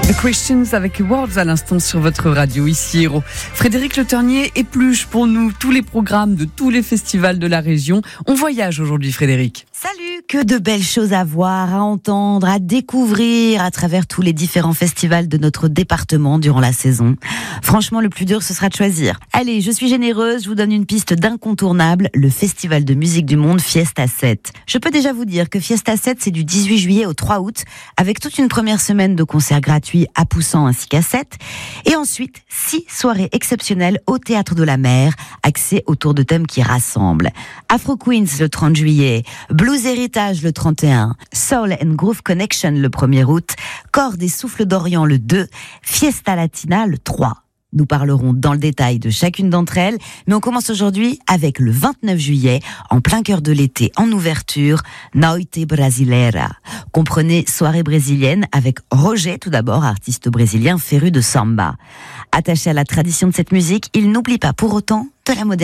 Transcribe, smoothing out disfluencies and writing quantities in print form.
The Christians avec Words à l'instant sur votre radio, ici Héros. Frédéric Le Ternier épluche pour nous tous les programmes de tous les festivals de la région. On voyage aujourd'hui, Frédéric. Salut, que de belles choses à voir, à entendre, à découvrir à travers tous les différents festivals de notre département durant la saison. Franchement, le plus dur, ce sera de choisir. Allez, je suis généreuse, je vous donne une piste d'incontournable, le Festival de musique du monde Fiesta 7. Je peux déjà vous dire que Fiesta 7, c'est du 18 juillet au 3 août, avec toute une première semaine de concerts gratuits à Poussan ainsi qu'à 7, et ensuite 6 soirées exceptionnelles au Théâtre de la Mer, axées autour de thèmes qui rassemblent. Afro Queens le 30 juillet, Blues Héritage le 31, Soul and Groove Connection le 1er août, Cordes et Souffles d'Orient le 2, Fiesta Latina le 3. Nous parlerons dans le détail de chacune d'entre elles, mais on commence aujourd'hui avec le 29 juillet, en plein cœur de l'été, en ouverture, Noite Brasileira. Comprenez soirée brésilienne avec Roger, tout d'abord, artiste brésilien féru de samba. Attaché à la tradition de cette musique, il n'oublie pas pour autant de la modernité.